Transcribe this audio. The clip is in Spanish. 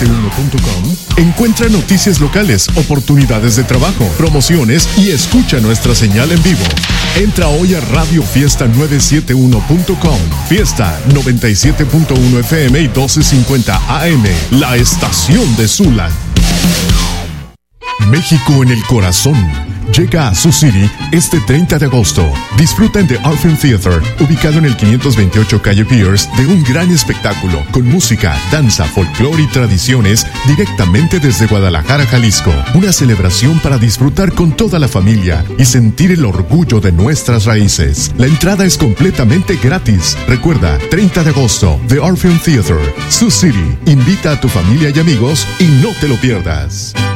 radio971.com encuentra noticias locales, oportunidades de trabajo, promociones y escucha nuestra señal en vivo. Entra hoy a radiofiesta971.com. Fiesta 97.1 FM y 1250 AM, la estación de Sula. México en el corazón. Llega a Sioux City este 30 de agosto. Disfruta en The Orpheum Theater, ubicado en el 528 Calle Pierce, de un gran espectáculo con música, danza, folclore y tradiciones directamente desde Guadalajara, Jalisco. Una celebración para disfrutar con toda la familia y sentir el orgullo de nuestras raíces. La entrada es completamente gratis. Recuerda, 30 de agosto, The Orpheum Theater, Sioux City. Invita a tu familia y amigos y no te lo pierdas.